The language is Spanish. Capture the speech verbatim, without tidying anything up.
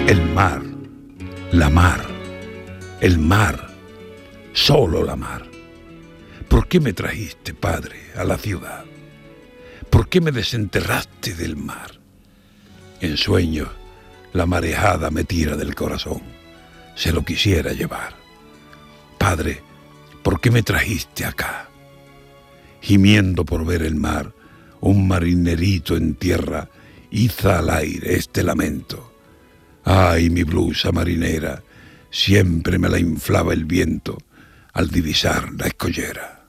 El mar, la mar, el mar, solo la mar. ¿Por qué me trajiste, Padre, a la ciudad? ¿Por qué me desenterraste del mar? En sueños la marejada me tira del corazón, se lo quisiera llevar. Padre, ¿por qué me trajiste acá? Gimiendo por ver el mar, un marinerito en tierra iza al aire este lamento. Ay, mi blusa marinera, siempre me la inflaba el viento al divisar la escollera.